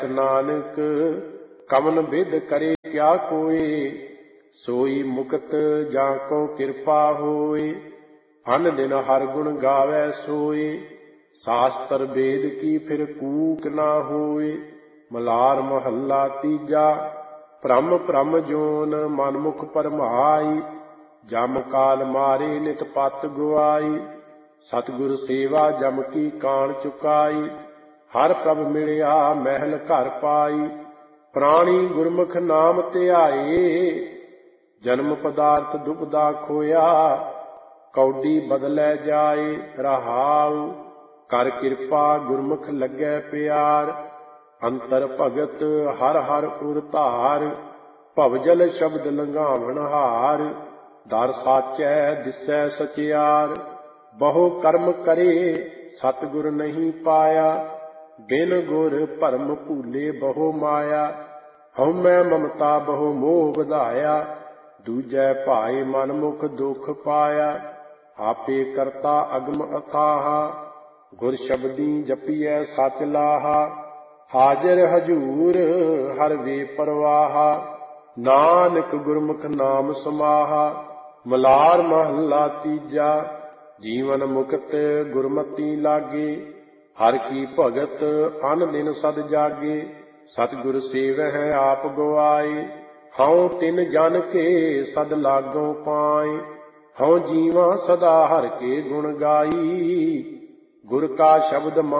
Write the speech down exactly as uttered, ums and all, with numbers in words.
नानक कमन बिद करे क्या कोय, सोई मुक्त जाको कृपा होय। अन दिन हर गुण गावै सोय, शास्त्र वेद की फिर कूक ना होय। मलार महला तीजा भ्रम भ्रम जोन मनमुख परमाई, जम काल मारे नित पत गुआई। सतगुर सेवा जम की कान चुकाई, हर प्रभ मिलिया महल घर पाई। प्राणी गुरमुख नाम ध्याए, जन्म पदार्थ दुबदा खोया। कौडी बदलै जाए रहाउ, कर कृपा गुरमुख लगे प्यार। अंतर भगत हर हर उर धार, भवजल शब्द लंघावन हार। दर साचै दिसै सचियार, बहु कर्म करे सतगुर नहीं पाया। बिन गुर भरम भूले बहु माया, हउमੈ ममता बहु मोह ਵਧਾਇਆ। दूजै भाई मनमुख दुख पाया, आपे करता अगम अथाहा। गुर शब्दी जपिए सच लाहा, हाजिर हजूर हर वे परवाहा। नानक गुरमुख नाम समाहा, मलार महला तीजा। जीवन मुक्त गुरमति लागे, हर की भगत अन दिन सद जागे। सतगुर सेवह आप गवाए, हऊँ तिन जन के सद लागों पाए। हऊँ जीवा सदा हर के गुण गाई, गुर का शब्द